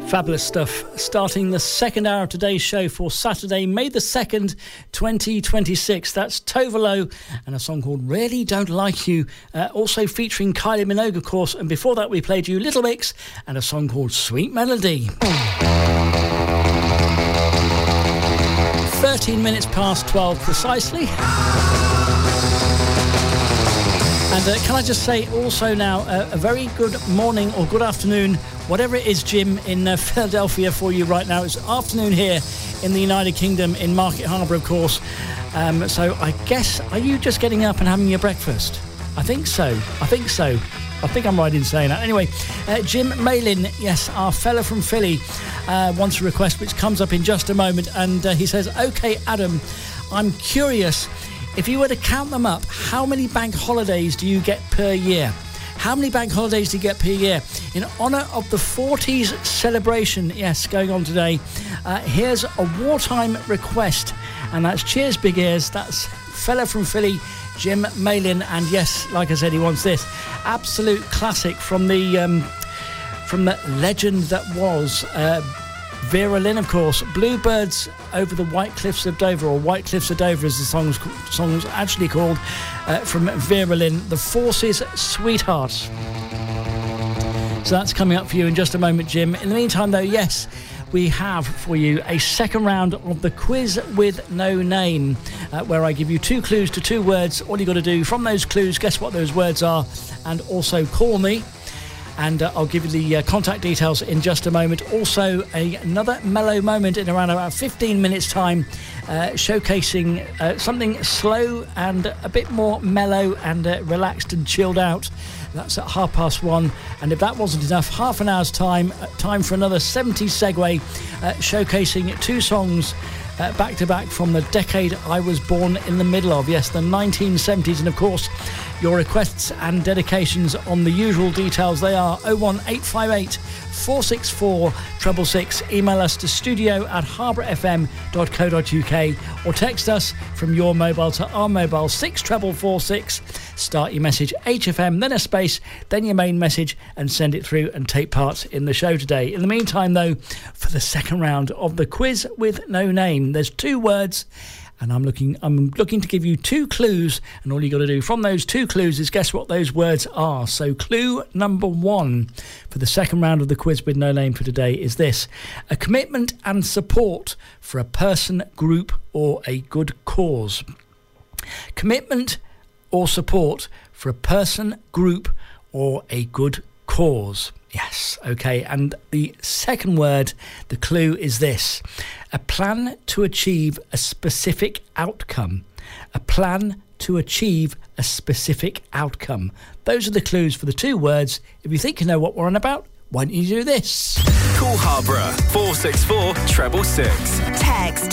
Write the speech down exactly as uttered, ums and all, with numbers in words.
Fabulous stuff. Starting the second hour of today's show for Saturday, May the second, twenty twenty-six. That's Tove Lo and a song called Really Don't Like You. Uh, also featuring Kylie Minogue, of course. And before that, we played you Little Mix and a song called Sweet Melody. thirteen minutes past twelve precisely. And uh, can I just say also now, uh, a very good morning or good afternoon, whatever it is, Jim, in uh, Philadelphia for you right now. It's afternoon here in the United Kingdom, in Market Harbour, of course. Um, so I guess, are you just getting up and having your breakfast? I think so. I think so. I think I'm right in saying that. Anyway, uh, Jim Malin, yes, our fella from Philly, uh, wants a request which comes up in just a moment. And uh, he says, OK, Adam, I'm curious, if you were to count them up, how many bank holidays do you get per year? How many bank holidays do you get per year? In honour of the forties celebration, yes, going on today, uh, here's a wartime request. And that's Cheers Big Ears. That's fella from Philly, Jim Malin. And yes, like I said, he wants this absolute classic from the um, from the legend that was uh, Vera Lynn, of course. Bluebirds Over the White Cliffs of Dover, or White Cliffs of Dover as the song's, song's actually called, uh, from Vera Lynn, The Forces Sweetheart. So that's coming up for you in just a moment, Jim. In the meantime, though, yes, we have for you a second round of the Quiz with No Name, uh, where I give you two clues to two words. All you got to do from those clues, guess what those words are, and also call me. And uh, I'll give you the uh, contact details in just a moment. Also, a, another mellow moment in around about fifteen minutes' time, uh, showcasing uh, something slow and a bit more mellow and uh, relaxed and chilled out. That's at half past one. And if that wasn't enough, half an hour's time, uh, time for another seventies segue, uh, showcasing two songs uh, back to back from the decade I was born in the middle of. Yes, the nineteen seventies. And of course, your requests and dedications on the usual details. They are oh one eight five eight, four six four, six six six. Email us to studio at harbour f m dot co dot u k or text us from your mobile to our mobile six four four six. Start your message H F M, then a space, then your main message, and send it through and take part in the show today. In the meantime, though, for the second round of the Quiz with No Name, there's two words. And I'm looking I'm looking to give you two clues, and all you got to do from those two clues is guess what those words are. So clue number one for the second round of the Quiz with No Name for today is this: a commitment and support for a person, group, or a good cause. Commitment or support for a person, group, or a good cause. Yes, okay. And the second word, the clue is this: a plan to achieve a specific outcome. A plan to achieve a specific outcome. Those are the clues for the two words. If you think you know what we're on about, why don't you do this? Call Harborough four six four, six six six. Text